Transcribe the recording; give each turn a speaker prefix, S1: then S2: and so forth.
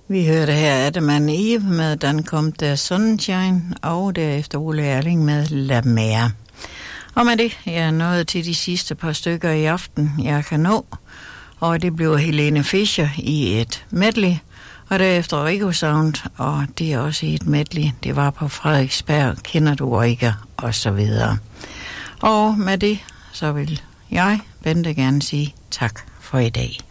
S1: Vi hørte her Adam & Eve med Den kom der Sunshine, og derefter Ole Erling med La Mer. Og med det, jeg er nået til de sidste par stykker i aften, jeg kan nå. Og det blev Helene Fischer i et medley, og derefter Rico Sound, og det er også i et medley. Det var på Frederiksberg, Kender du Rikke, og så videre. Og med det, så vil jeg, Bente, gerne sige tak for i dag.